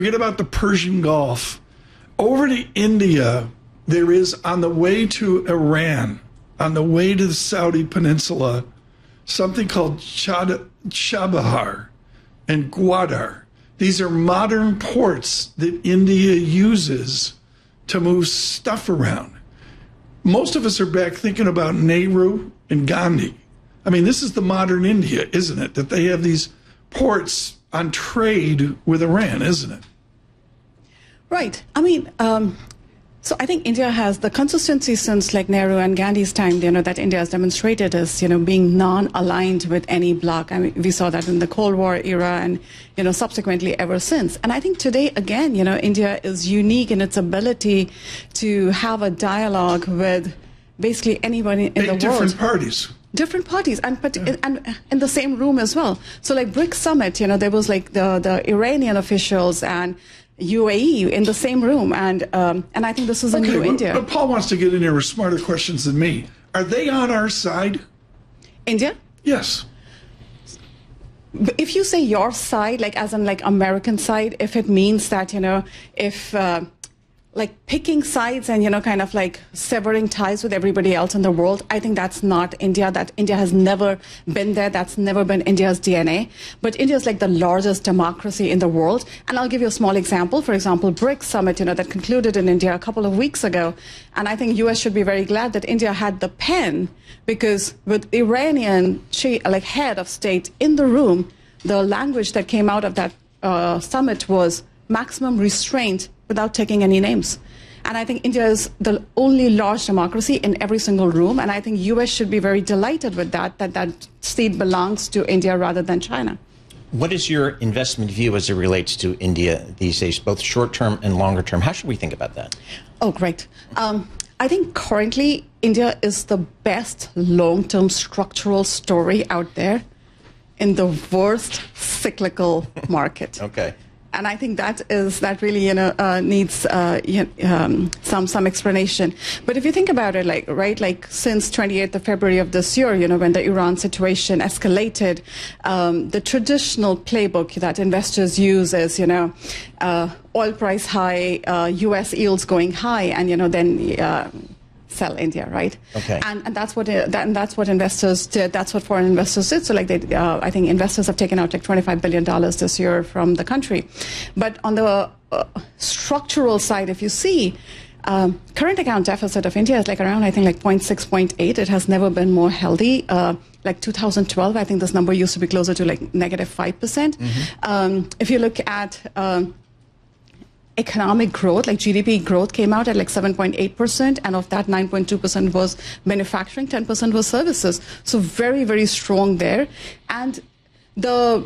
Forget about the Persian Gulf. Over to India, there is on the way to Iran, on the way to the Saudi Peninsula, something called Chabahar and Gwadar. These are modern ports that India uses to move stuff around. Most of us are back thinking about Nehru and Gandhi. I mean, this is the modern India, isn't it? That they have these ports on trade with Iran, isn't it? Right. I mean, so I think India has the consistency since like Nehru and Gandhi's time, that India has demonstrated as, being non-aligned with any bloc. I mean, we saw that in the Cold War era and, subsequently ever since. And I think today, again, India is unique in its ability to have a dialogue with basically anybody in the world. Different parties. Different parties, and in the same room as well. So like BRICS Summit, there was like the Iranian officials and UAE in the same room, and I think this is a new India. But Paul wants to get in here with smarter questions than me. Are they on our side? India? Yes. If you say your side, like as in like American side, if it means that, if like picking sides and, kind of like severing ties with everybody else in the world, I think that's not India. That India has never been there. That's never been India's DNA. But India is like the largest democracy in the world. And I'll give you a small example. For example, BRICS Summit, that concluded in India a couple of weeks ago. And I think US should be very glad that India had the pen, because with Iranian head of state in the room, the language that came out of that summit was maximum restraint without taking any names. And I think India is the only large democracy in every single room. And I think US should be very delighted with that seat belongs to India rather than China. What is your investment view as it relates to India these days, both short-term and longer-term? How should we think about that? Oh, great. I think currently India is the best long-term structural story out there in the worst cyclical market. Okay. And I think that really, needs some explanation. But if you think about it, like since 28th of February of this year, when the Iran situation escalated, the traditional playbook that investors use is, oil price high, U.S. yields going high, and, then sell India, right? Okay. And that's what investors did. That's what foreign investors did. So I think investors have taken out like $25 billion this year from the country. But on the structural side, if you see, current account deficit of India is around, I think 0.6, 0.8. It has never been more healthy. 2012, I think this number used to be closer to negative 5%. Mm-hmm. If you look at economic growth, GDP growth came out at 7.8%, and of that 9.2% was manufacturing, 10% was services. So very, very strong there. And the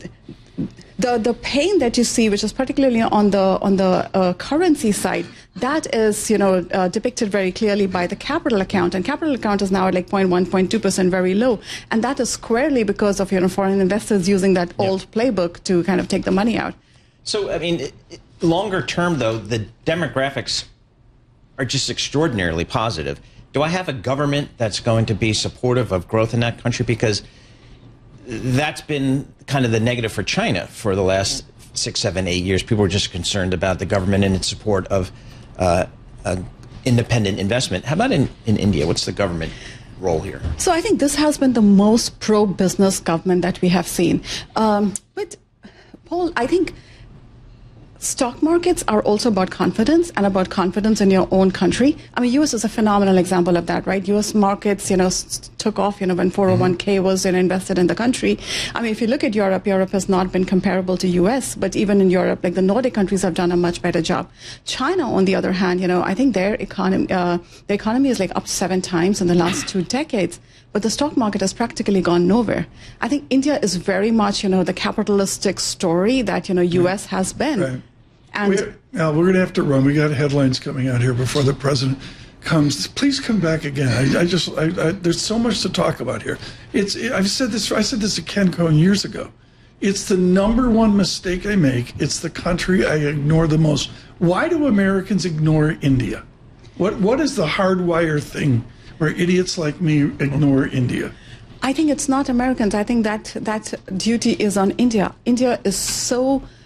pain that you see, which is particularly on the currency side, that is depicted very clearly by the capital account, and capital account is now at 0.1, 0.2%, very low, and that is squarely because of foreign investors using that old playbook to kind of take the money out. So I mean, longer term though, the demographics are just extraordinarily positive. Do I have a government that's going to be supportive of growth in that country? Because that's been kind of the negative for China for the last 6, 7, 8 years. People were just concerned about the government and its support of independent investment. How about in India? What's the government role here? So I think this has been the most pro-business government that we have seen. But Paul, I think stock markets are also about confidence, and about confidence in your own country. I mean, U.S. is a phenomenal example of that, right? U.S. markets, took off, when 401k was invested in the country. I mean, if you look at Europe, Europe has not been comparable to U.S., but even in Europe, the Nordic countries have done a much better job. China, on the other hand, I think their economy is up 7 times in the last 2 decades. But the stock market has practically gone nowhere. I think India is very much, the capitalistic story that, U.S. has been. Right. And now we're going to have to run. We got headlines coming out here before the president comes. Please come back again. There's so much to talk about here. I said this to Ken Cohn years ago. It's the #1 mistake I make. It's the country I ignore the most. Why do Americans ignore India? What is the hardwire thing where idiots like me ignore India? I think it's not Americans. I think that duty is on India. India is so